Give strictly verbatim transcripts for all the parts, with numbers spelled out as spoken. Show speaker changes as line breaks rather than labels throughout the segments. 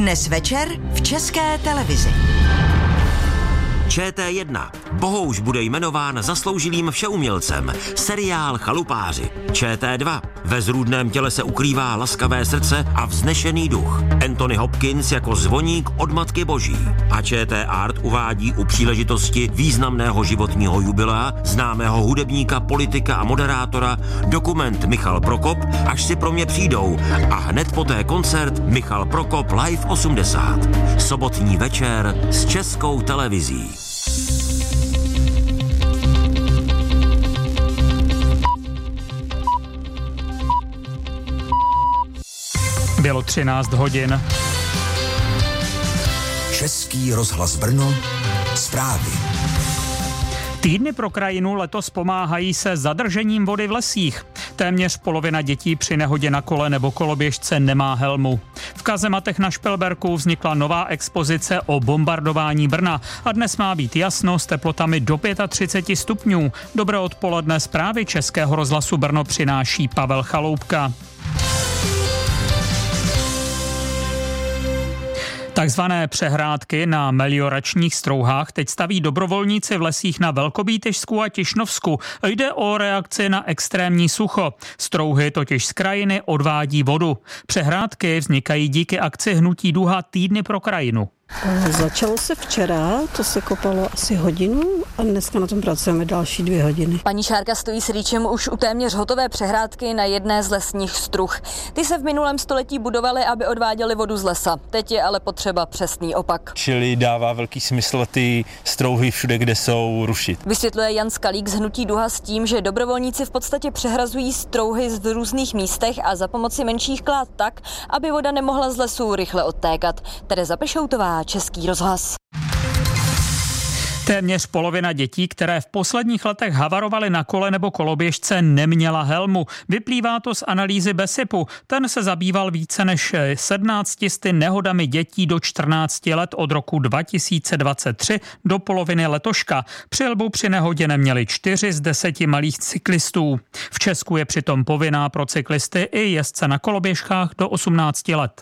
Dnes večer v České televizi.
Č T jedna. Bohouš bude jmenován zasloužilým všeumělcem. Seriál Chalupáři. Č T dva. Ve zrůdném těle se ukrývá laskavé srdce a vznešený duch. Anthony Hopkins jako zvoník od Matky Boží. A Č T Art uvádí u příležitosti významného životního jubilea známého hudebníka, politika a moderátora dokument Michal Prokop, Až si pro mě přijdou, a hned poté koncert Michal Prokop Live osmdesát. Sobotní večer s Českou televizí.
Bylo třináct hodin.
Český rozhlas Brno, zprávy.
Týdny pro krajinu letos pomáhají se zadržením vody v lesích. Téměř polovina dětí při nehodě na kole nebo koloběžce nemá helmu. V kazematech na Špilberku vznikla nová expozice o bombardování Brna a dnes má být jasno s teplotami do třicet pět stupňů. Dobré odpoledne, zprávy Českého rozhlasu Brno přináší Pavel Chaloupka. Takzvané přehrádky na melioračních strouhách teď staví dobrovolníci v lesích na Velkobýtyžsku a Tišnovsku. Jde o reakci na extrémní sucho. Strouhy totiž z krajiny odvádí vodu. Přehrádky vznikají díky akci Hnutí Duha Týdny pro krajinu.
Začalo se včera, to se kopalo asi hodinu a dneska na tom pracujeme další dvě hodiny.
Paní Šárka stojí s rýčem už u téměř hotové přehrádky na jedné z lesních struh. Ty se v minulém století budovaly, aby odváděly vodu z lesa. Teď je ale potřeba přesný opak.
Čili dává velký smysl ty strouhy všude, kde jsou, rušit.
Vysvětluje Jan Skalík z Hnutí Duha s tím, že dobrovolníci v podstatě přehrazují strouhy v různých místech a za pomoci menších klád tak, aby voda nemohla z lesů rychle odtékat. Tereza Pešoutová, Český rozhlas.
Téměř polovina dětí, které v posledních letech havarovaly na kole nebo koloběžce, neměla helmu. Vyplývá to z analýzy BESIPu. Ten se zabýval více než sedmnácti sty nehodami dětí do čtrnácti let od roku dva tisíce dvacet tři do poloviny letoška. Přilbu při nehodě neměli čtyři z deseti malých cyklistů. V Česku je přitom povinná pro cyklisty i jezdce na koloběžkách do osmnácti let.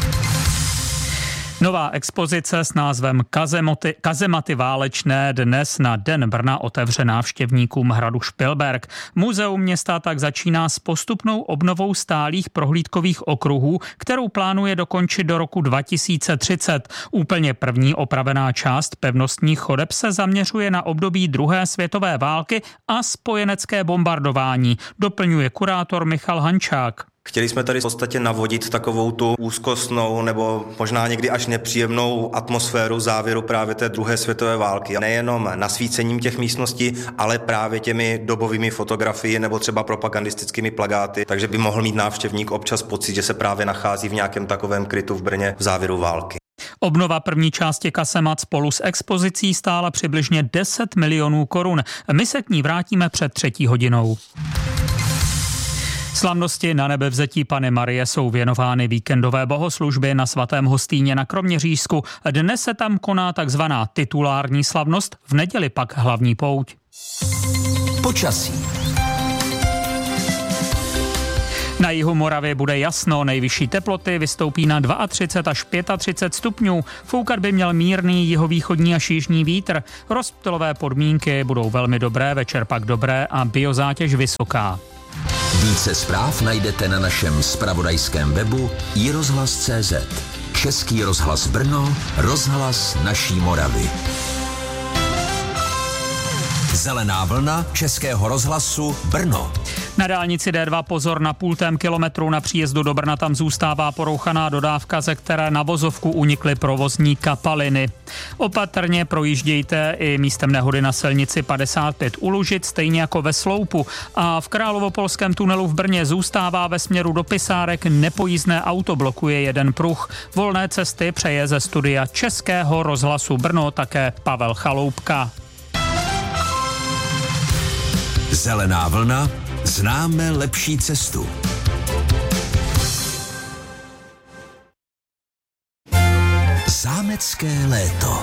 Nová expozice s názvem Kazematy, Kazematy válečné dnes na Den Brna otevře návštěvníkům hradu Špilberk. Muzeum města tak začíná s postupnou obnovou stálých prohlídkových okruhů, kterou plánuje dokončit do roku dva tisíce třicet. Úplně první opravená část pevnostních chodeb se zaměřuje na období druhé světové války a spojenecké bombardování, doplňuje kurátor Michal Hančák.
Chtěli jsme tady v podstatě navodit takovou tu úzkostnou nebo možná někdy až nepříjemnou atmosféru závěru právě té druhé světové války. Nejenom nasvícením těch místností, ale právě těmi dobovými fotografii nebo třeba propagandistickými plakáty, takže by mohl mít návštěvník občas pocit, že se právě nachází v nějakém takovém krytu v Brně v závěru války.
Obnova první části kazemat spolu s expozicí stála přibližně deset milionů korun. My se k ní vrátíme před třetí hodinou. Slavnosti na nebevzetí Panny Marie jsou věnovány víkendové bohoslužby na svatém Hostýně na Kroměřížsku. Dnes se tam koná takzvaná titulární slavnost, v neděli pak hlavní pouť.
Počasí.
Na jihu Moravy bude jasno, nejvyšší teploty vystoupí na třicet dva až třicet pět stupňů. Foukat by měl mírný jihovýchodní až jižní vítr. Rozptylové podmínky budou velmi dobré, večer pak dobré a biozátěž vysoká.
Více zpráv najdete na našem zpravodajském webu i rozhlas tečka cé zet. Český rozhlas Brno, rozhlas naší Moravy. Zelená vlna Českého rozhlasu Brno.
Na dálnici D dva pozor na půltém kilometru na příjezdu do Brna, tam zůstává porouchaná dodávka, ze které na vozovku unikly provozní kapaliny. Opatrně projíždějte i místem nehody na silnici padesát pět u Lužic, stejně jako ve Sloupu. A v Královopolském tunelu v Brně zůstává ve směru do Pisárek nepojízdné auto, blokuje jeden pruh. Volné cesty přeje ze studia Českého rozhlasu Brno také Pavel Chaloupka.
Zelená vlna, známe lepší cestu. Zámecké léto.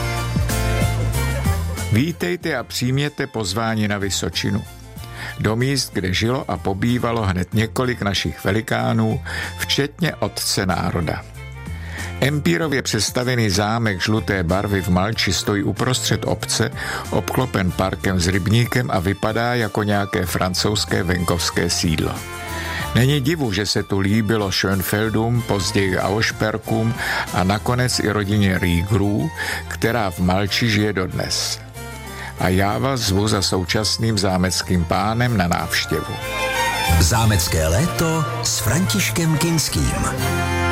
Vítejte a přijměte pozvání na Vysočinu. Do míst, kde žilo a pobývalo hned několik našich velikánů, včetně otce národa. Empírově přestavěný zámek žluté barvy v Malči stojí uprostřed obce, obklopen parkem s rybníkem a vypadá jako nějaké francouzské venkovské sídlo. Není divu, že se tu líbilo Schönfeldům, později Auersperkům a nakonec i rodině Riegerů, která v Malči žije dodnes. A já vás zvu za současným zámeckým pánem na návštěvu.
Zámecké léto s Františkem Kinským.